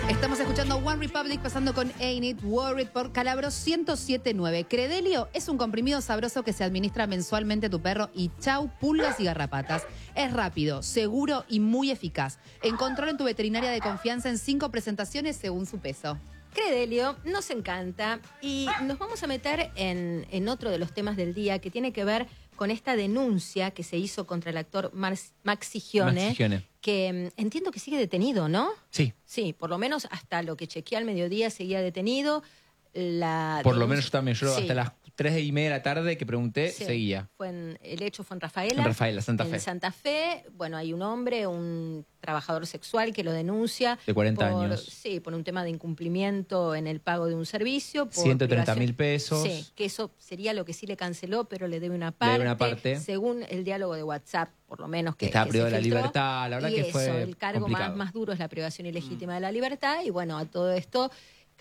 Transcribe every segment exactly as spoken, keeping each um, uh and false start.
Estamos escuchando One Republic pasando con Ain't It Worried por Calabro ciento siete punto nueve. Credelio es un comprimido sabroso que se administra mensualmente a tu perro y chau, pulgas y garrapatas. Es rápido, seguro y muy eficaz. Encontralo en tu veterinaria de confianza en cinco presentaciones según su peso. Credelio nos encanta y nos vamos a meter en, en otro de los temas del día que tiene que ver con esta denuncia que se hizo contra el actor Maxi Gione, que um, entiendo que sigue detenido, ¿no? Sí. Sí, por lo menos hasta lo que chequeé al mediodía seguía detenido. La por denuncia, lo menos yo también, yo sí. hasta las tres y media de la tarde que pregunté, sí. seguía. Fue en, el hecho fue en Rafaela. En Rafaela, Santa Fe. En Santa Fe, bueno, hay un hombre, un trabajador sexual que lo denuncia. De cuarenta por, años. Sí, por un tema de incumplimiento en el pago de un servicio. Por ciento treinta mil pesos. Sí, que eso sería lo que sí le canceló, pero le debe una parte. Le debe una parte. Según el diálogo de WhatsApp, por lo menos que, Está que privado se de la filtró. libertad, la verdad y que eso, fue el cargo más, más duro es la privación ilegítima mm. de la libertad. Y bueno, a todo esto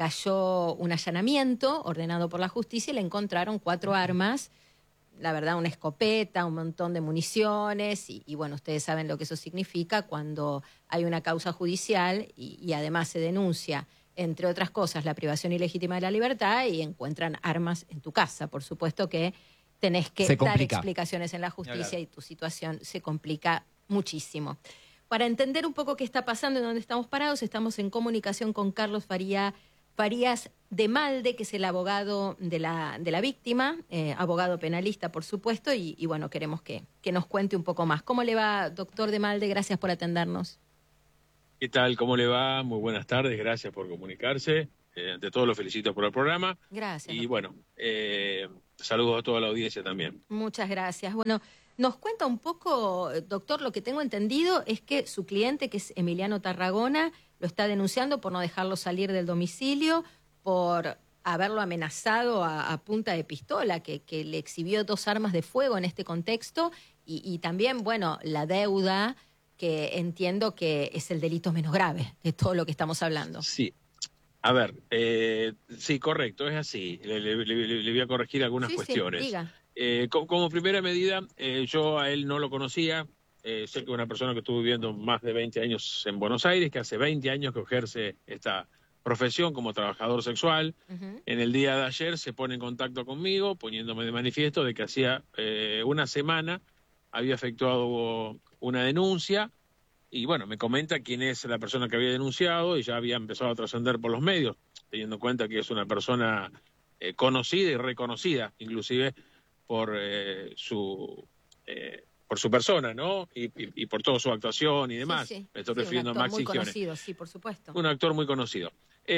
cayó un allanamiento ordenado por la justicia y le encontraron cuatro armas, la verdad una escopeta, un montón de municiones y, y bueno, ustedes saben lo que eso significa cuando hay una causa judicial y, y además se denuncia, entre otras cosas, la privación ilegítima de la libertad y encuentran armas en tu casa. Por supuesto que tenés que dar explicaciones en la justicia y tu situación se complica muchísimo. Para entender un poco qué está pasando y dónde estamos parados, estamos en comunicación con Carlos Faría Farías de Malde, que es el abogado de la, de la víctima, eh, abogado penalista, por supuesto, y, y bueno, queremos que, que nos cuente un poco más. ¿Cómo le va, doctor de Malde? Gracias por atendernos. ¿Qué tal? ¿Cómo le va? Muy buenas tardes, gracias por comunicarse. Eh, ante todo, lo felicito por el programa. Gracias. Y doctor. bueno, eh, saludos a toda la audiencia también. Muchas gracias. Bueno, nos cuenta un poco, doctor, lo que tengo entendido es que su cliente, que es Emiliano Tarragona, lo está denunciando por no dejarlo salir del domicilio, por haberlo amenazado a, a punta de pistola, que, que le exhibió dos armas de fuego en este contexto, y, y también, bueno, la deuda, que entiendo que es el delito menos grave de todo lo que estamos hablando. Sí. A ver, eh, sí, correcto, es así. Le, le, le, le voy a corregir algunas sí, cuestiones. Sí, diga. Eh, como, como primera medida, eh, yo a él no lo conocía. Eh, sé que es una persona que estuvo viviendo más de veinte años en Buenos Aires, que hace veinte años que ejerce esta profesión como trabajador sexual. Uh-huh. En el día de ayer se pone en contacto conmigo, poniéndome de manifiesto de que hacía eh, una semana había efectuado una denuncia y bueno, me comenta quién es la persona que había denunciado y ya había empezado a trascender por los medios, teniendo en cuenta que es una persona eh, conocida y reconocida, inclusive por eh, su... Eh, por su persona, ¿no? Y, y, y por toda su actuación y demás. Sí, sí. Me estoy sí, refiriendo a Maxi Gione. Un actor muy conocido, sí, por supuesto. Un actor muy conocido.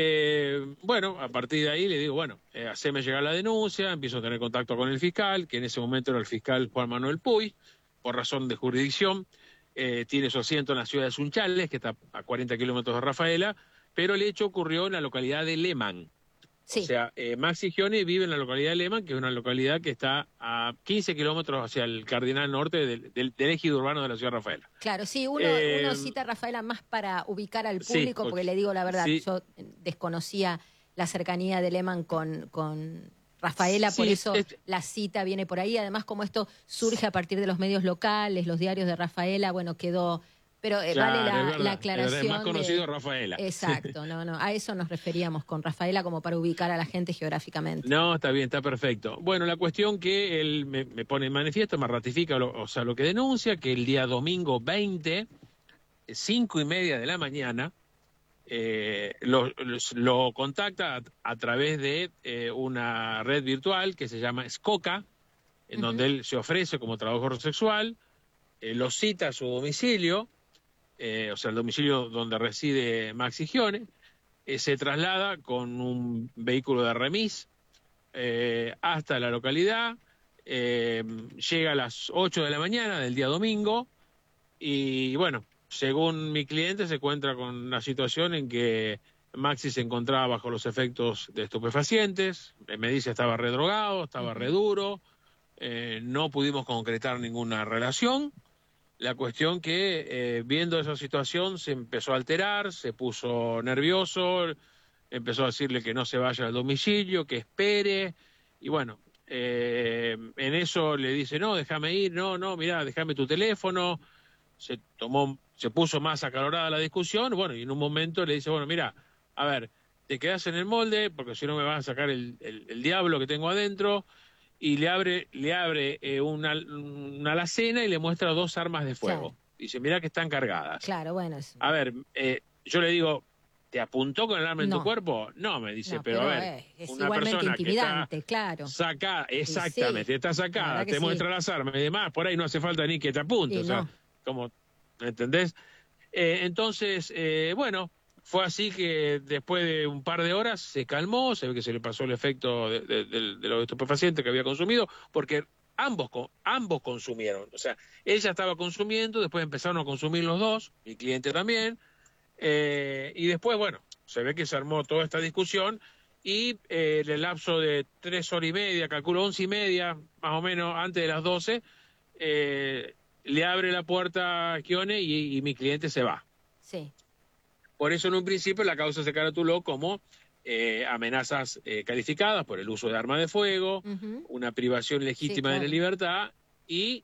Eh, bueno, a partir de ahí le digo, bueno, eh, haceme llegar la denuncia, empiezo a tener contacto con el fiscal, que en ese momento era el fiscal Juan Manuel Puy, por razón de jurisdicción. Eh, tiene su asiento en la ciudad de Sunchales, que está a cuarenta kilómetros de Rafaela, pero el hecho ocurrió en la localidad de Lehmann. Sí. O sea, eh, Maxi Gione vive en la localidad de Lehmann, que es una localidad que está a quince kilómetros hacia el Cardinal Norte del, del, del ejido urbano de la ciudad de Rafaela. Claro, sí, uno, eh, uno cita a Rafaela más para ubicar al público, sí, porque le digo la verdad, sí. yo desconocía la cercanía de Lehmann con, con Rafaela, sí, por eso es, la cita viene por ahí. Además, como esto surge a partir de los medios locales, los diarios de Rafaela, bueno, quedó... Pero eh, claro, vale la, verdad, la aclaración. Es más conocido de... Rafaela. Exacto, no, no, a eso nos referíamos con Rafaela como para ubicar a la gente geográficamente. No, está bien, está perfecto. Bueno, la cuestión que él me, me pone en manifiesto, me ratifica, lo, o sea, lo que denuncia, que el día domingo veinte, cinco y media de la mañana, eh, lo, lo, lo contacta a, a través de eh, una red virtual que se llama Skoka, en uh-huh. donde él se ofrece como trabajador sexual, eh, lo cita a su domicilio, Eh, o sea, el domicilio donde reside Maxi Gione, eh, se traslada con un vehículo de remis eh, hasta la localidad, eh, llega a las ocho de la mañana del día domingo y bueno, según mi cliente se encuentra con una situación en que Maxi se encontraba bajo los efectos de estupefacientes, me dice estaba redrogado, estaba reduro, eh, no pudimos concretar ninguna relación. La cuestión que, eh, viendo esa situación, se empezó a alterar, se puso nervioso, empezó a decirle que no se vaya al domicilio, que espere, y bueno, eh, en eso le dice, no, déjame ir, no, no, mirá, déjame tu teléfono, se tomó, se puso más acalorada la discusión, bueno, y en un momento le dice, bueno, mira, a ver, te quedás en el molde, porque si no me vas a sacar el, el, el diablo que tengo adentro, y le abre, le abre eh, una, una alacena y le muestra dos armas de fuego. Claro. Dice, mirá que están cargadas. Claro, bueno. Es... A ver, eh, yo le digo, ¿te apuntó con el arma en No. tu cuerpo? No, me dice, No, pero, pero, a ver, eh, es una igualmente persona que intimidante, está claro. sacada, exactamente, sí, está la sacada, verdad que te sí. muestra las armas y demás, por ahí no hace falta ni que te apunte, Y o sea, no. como, ¿entendés? Eh, entonces, eh, bueno, fue así que después de un par de horas se calmó, se ve que se le pasó el efecto de, de, de, de los estupefacientes que había consumido, porque ambos, ambos consumieron, o sea, ella estaba consumiendo, después empezaron a consumir los dos, mi cliente también, eh, y después, bueno, se ve que se armó toda esta discusión y eh, en el lapso de tres horas y media, calculo once y media, más o menos antes de las doce, eh, le abre la puerta a Kione y, y mi cliente se va. Sí. Por eso en un principio la causa se caratuló como eh, amenazas eh, calificadas por el uso de arma de fuego, Uh-huh. una privación Sí, legítima claro. de la libertad, y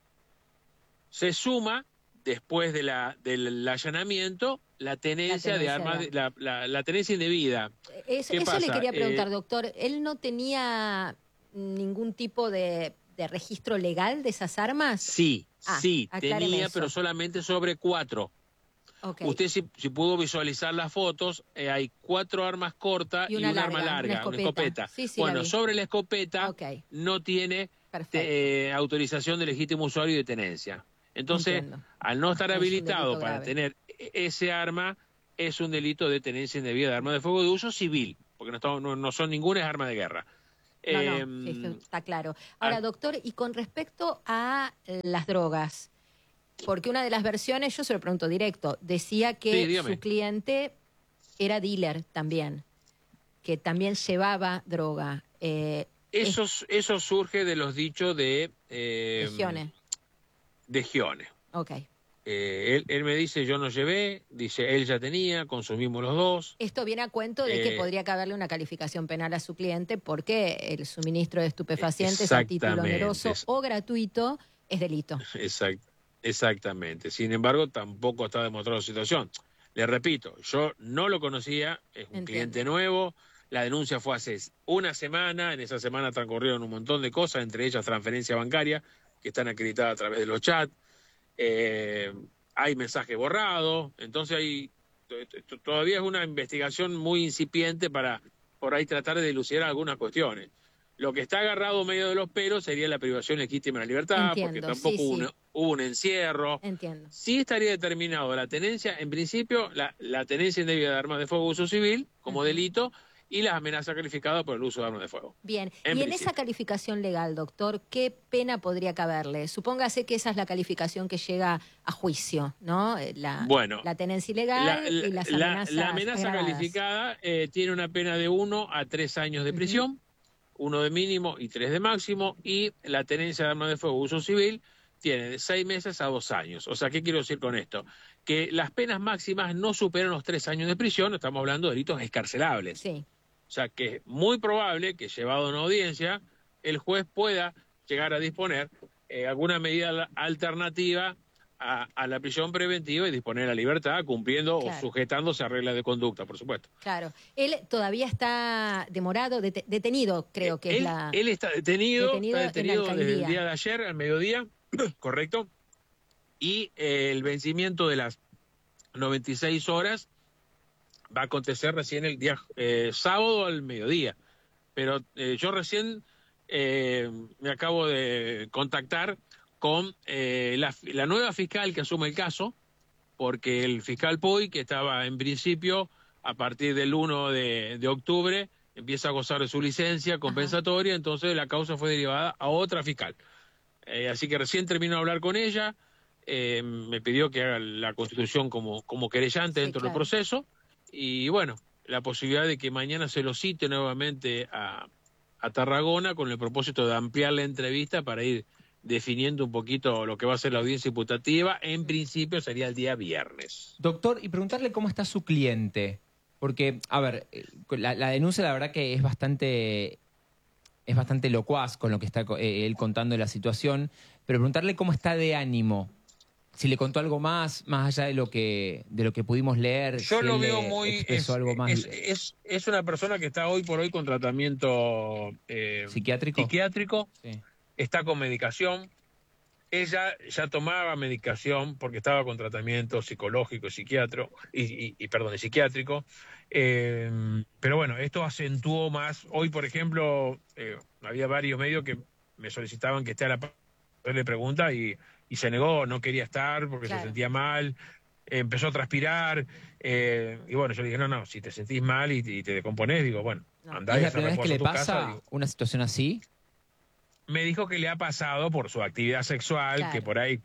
se suma, después de la, del allanamiento, la tenencia, La tenencia de armas, de- de, la, la, la tenencia indebida. Eso, ¿Qué eso le pasa? quería preguntar, Eh, doctor. ¿Él no tenía ningún tipo de, de registro legal de esas armas? Sí, Ah, sí, acláreme tenía, eso. pero solamente sobre cuatro. Okay. Usted si, si pudo visualizar las fotos, eh, hay cuatro armas cortas Y y, una un arma larga, larga, una una escopeta. escopeta. Sí, sí, la Bueno, vi. sobre la escopeta Ok. no tiene Perfecto. eh, autorización de legítimo usuario y de tenencia. Entonces, Entiendo. al no estar Es un habilitado delito para grave. tener e- ese arma, es un delito de tenencia indebida de arma de fuego de uso civil, porque no, estamos- no, no son ninguna arma de guerra. No, Eh, no, sí, eso está claro. Ahora, ah. doctor, y con respecto a eh, las drogas, porque una de las versiones, yo se lo pregunto directo, decía Sí, que dígame. su cliente era dealer también, que también llevaba droga. Eh, Eso, eso surge de los dichos de... Eh, Regiones. De Gione. Ok. Eh, él, él me dice, yo no llevé, dice, él ya tenía, consumimos los dos. Esto viene a cuento de que Eh, podría caberle una calificación penal a su cliente porque el suministro de estupefacientes a título Exactamente. oneroso o gratuito es delito. Exact, exactamente. Sin embargo, tampoco está demostrada la situación. Le repito, yo no lo conocía, es un Entiendo. cliente nuevo. La denuncia fue hace una semana, en esa semana transcurrieron un montón de cosas, entre ellas transferencia bancaria, que están acreditadas a través de los chats. Eh, hay mensaje borrado, entonces hay todavía es una investigación muy incipiente para por ahí tratar de dilucidar algunas cuestiones. Lo que está agarrado medio de los pelos sería la privación legítima de la libertad, Entiendo, porque tampoco sí, hubo, sí. un, hubo un encierro. Entiendo. Sí estaría determinado la tenencia, en principio, la, la tenencia indebida de armas de fuego uso civil como Ujú. delito y las amenazas calificadas por el uso de armas de fuego. Bien, En y en principio. esa calificación legal, doctor, ¿qué pena podría caberle? Supóngase que esa es la calificación que llega a juicio, ¿no? Eh, La, Bueno, la tenencia ilegal y las la- amenazas la amenaza agravadas. calificada eh, tiene una pena de uno a tres años de prisión, uno de mínimo y tres de máximo, y la tenencia de armas de fuego uso civil tiene de seis meses a dos años. O sea, ¿qué quiero decir con esto? Que las penas máximas no superan los tres años de prisión, estamos hablando de delitos escarcelables. Sí, O sea, que es muy probable que, llevado a una audiencia, el juez pueda llegar a disponer eh, alguna medida al- alternativa a, a la prisión preventiva y disponer la libertad, cumpliendo Claro. o sujetándose a reglas de conducta, por supuesto. claro. Él todavía está demorado, dete- detenido, creo que él, es la... él está detenido, detenido en está detenido la desde el alcaldía. día de ayer, al mediodía, correcto, y eh, el vencimiento de las noventa y seis horas va a acontecer recién el día eh, sábado al mediodía. Pero eh, yo recién eh, me acabo de contactar con eh, la, la nueva fiscal que asume el caso, porque el fiscal Puy, que estaba en principio a partir del uno de, de octubre, empieza a gozar de su licencia compensatoria, entonces la causa fue derivada a otra fiscal. Eh, así que recién termino de hablar con ella, eh, me pidió que haga la constitución como, como querellante Sí, dentro claro. del proceso, y bueno, la posibilidad de que mañana se lo cite nuevamente a, a Tarragona con el propósito de ampliar la entrevista para ir definiendo un poquito lo que va a ser la audiencia imputativa. En principio sería el día viernes. Doctor, y preguntarle cómo está su cliente. Porque, a ver, eh, la, la denuncia la verdad que es bastante, es bastante locuaz con lo que está eh, él contando de la situación, pero preguntarle cómo está de ánimo. si le contó algo más, más allá de lo que de lo que pudimos leer. Yo si lo él veo le muy... expresó Es, algo más es, es, es una persona que está hoy por hoy con tratamiento eh, psiquiátrico. psiquiátrico, Sí. está con medicación. Ella ya tomaba medicación porque estaba con tratamiento psicológico, psiquiatro, y, y, y perdón, y psiquiátrico. Eh, pero bueno, esto acentuó más. Hoy, por ejemplo, eh, había varios medios que me solicitaban que esté a la de pregunta y, y se negó, no quería estar porque Claro. se sentía mal, eh, empezó a transpirar, eh, y bueno, yo le dije, no, no, si te sentís mal y, y te decomponés, digo, bueno, No. andá ¿Es y la haz primera vez que reposo a le tu pasa casa. Digo, una situación así? me dijo que le ha pasado por su actividad sexual, Claro. que por ahí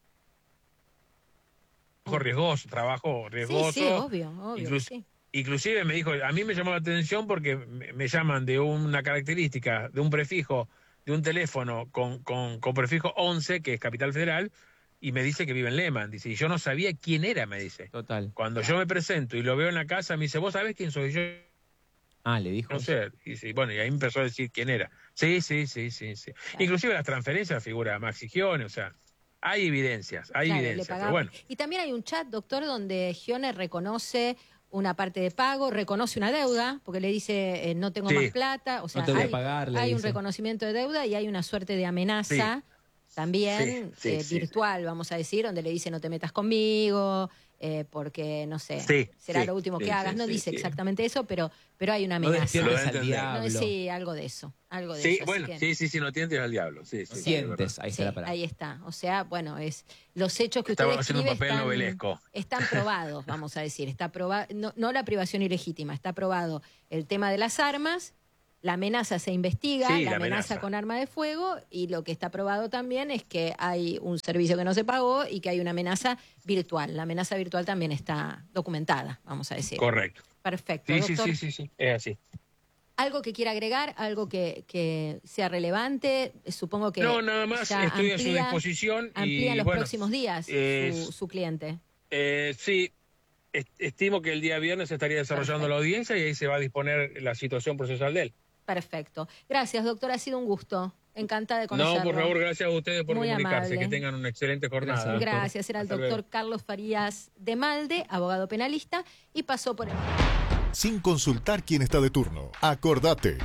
trabajo riesgoso, trabajo riesgoso. Sí, sí, obvio, obvio. Incluso- sí. Inclusive me dijo, a mí me llamó la atención porque me, me llaman de una característica, de un prefijo, de un teléfono con, con, con prefijo once, que es Capital Federal, y me dice que vive en Lehman. Dice, y yo no sabía quién era, me dice. Total. Cuando yo me presento y lo veo en la casa, me dice, ¿vos sabés quién soy yo? Ah, le dijo. No sé. Y, dice, bueno, y ahí empezó a decir quién era. Sí, sí, sí, sí, sí. Inclusive las transferencias figura Maxi Gione, o sea, hay evidencias, hay Claro, le evidencias. Pero pagaba. bueno, Y también hay un chat, doctor, donde Gione reconoce una parte de pago, reconoce una deuda, porque le dice, eh, no tengo Sí. más plata, o sea, No te voy a hay, pagar, le hay un dice. reconocimiento de deuda y hay una suerte de amenaza también Sí, sí, eh, sí. virtual, vamos a decir, donde le dice, no te metas conmigo, eh, porque, no sé, Sí, será sí, lo último sí, que hagas. sí, No sí, dice sí. exactamente eso, pero, pero hay una No amenaza. Lo despiertes al entendí. No, diablo. sí, algo de eso, algo de sí, eso. así bueno, que- sí, sí, sí, no tientes al diablo. Sí, sí, sí, es verdad. Sientes, ahí está Sí, la palabra. ahí está. O sea, bueno, es los hechos que Estaba usted haciendo un describe papel están, novelesco. están probados, vamos a decir. Está probado, no, no la privación ilegítima, está probado el tema de las armas, la amenaza se investiga, Sí, la, la amenaza amenaza. con arma de fuego, y lo que está probado también es que hay un servicio que no se pagó y que hay una amenaza virtual. La amenaza virtual también está documentada, vamos a decir. Correcto. Perfecto. Sí, sí, Doctor, sí, sí, sí, es así. ¿algo que quiera agregar? ¿Algo que, que sea relevante? Supongo que No, nada más, ya estoy a su amplía- disposición. amplía y en los bueno, próximos días eh, su, su cliente. Eh, sí, est- estimo que el día viernes se estaría desarrollando Perfecto. la audiencia y ahí se va a disponer la situación procesal de él. Perfecto. Gracias, doctor. Ha sido un gusto. Encantada de conocerlo. No, por favor, gracias a ustedes por Muy comunicarse. amable. Que tengan una excelente jornada. Gracias, doctor. Gracias. Era el Hasta doctor luego. Carlos Farías de Malde, abogado penalista, y pasó por el... Sin consultar quién está de turno. Acordate.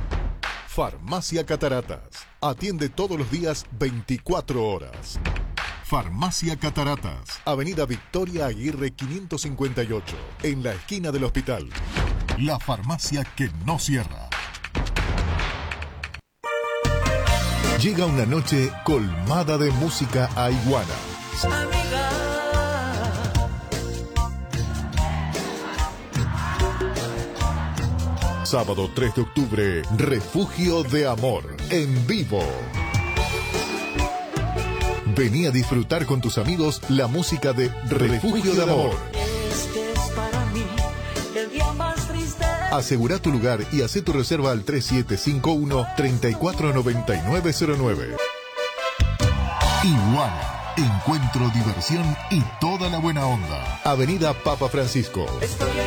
Farmacia Cataratas. Atiende todos los días veinticuatro horas. Farmacia Cataratas. Avenida Victoria Aguirre quinientos cincuenta y ocho. En la esquina del hospital. La farmacia que no cierra. Llega una noche colmada de música a Iguana. Sábado tres de octubre, Refugio de Amor, en vivo. Vení a disfrutar con tus amigos la música de Refugio de Amor. Este es para mí el día más triste. Asegura tu lugar y haz tu reserva al tres siete cinco uno, tres cuatro nueve nueve cero nueve. Iguana, encuentro, diversión y toda la buena onda. Avenida Papa Francisco. Estoy